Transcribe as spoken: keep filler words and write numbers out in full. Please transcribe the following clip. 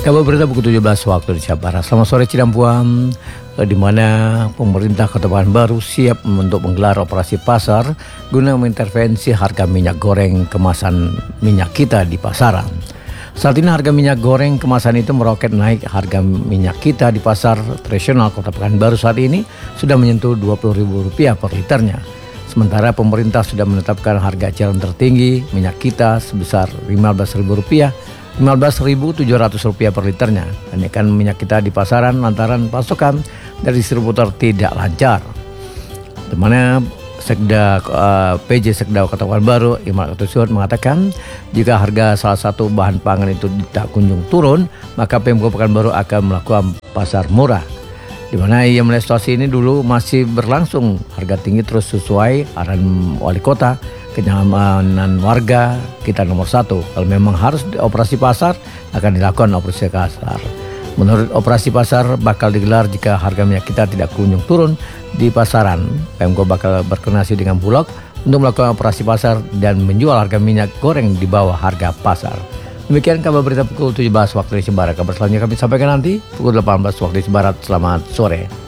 Kabar berita pukul tujuh belas waktu Indonesia Barat. Selamat sore Cirampuan, di mana pemerintah Kota Pekanbaru siap untuk menggelar operasi pasar guna mengintervensi harga minyak goreng kemasan minyak kita di pasaran. Saat ini harga minyak goreng kemasan itu meroket naik. Harga minyak kita di pasar tradisional Kota Pekanbaru saat ini sudah menyentuh dua puluh ribu rupiah per liternya. Sementara pemerintah sudah menetapkan harga eceran tertinggi minyak kita sebesar lima belas ribu rupiah. lima belas ribu tujuh ratus rupiah per liternya. Kenaikan minyak kita di pasaran lantaran pasokan dari distributor tidak lancar. Di mana Sekda uh, P J Sekda Kota Pekanbaru Imam Ketusuat mengatakan jika harga salah satu bahan pangan itu tidak kunjung turun, maka Pemkot Pekanbaru akan melakukan pasar murah. Di mana ia melihat situasi ini dulu masih berlangsung, harga tinggi terus sesuai arahan wali kota. Kenyamanan warga kita nomor satu. Kalau memang harus operasi pasar, akan dilakukan operasi pasar. Menurut operasi pasar bakal digelar jika harga minyak kita tidak kunjung turun di pasaran. Pemkot bakal berkoordinasi dengan Bulog untuk melakukan operasi pasar dan menjual harga minyak goreng di bawah harga pasar. Demikian kabar berita pukul tujuh belas waktu Indonesia Barat. Kabar selanjutnya kami sampaikan nanti pukul delapan belas waktu Indonesia Barat. Selamat sore.